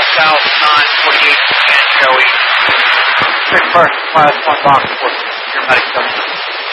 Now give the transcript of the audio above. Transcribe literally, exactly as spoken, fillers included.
south, nine forty-eight percent Joey. Quick first, class one box for your medic seven.